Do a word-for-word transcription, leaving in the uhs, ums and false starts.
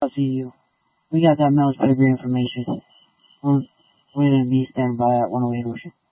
I'll see you. We got that military information. We're, we're gonna be standing by at one oh eight Ocean.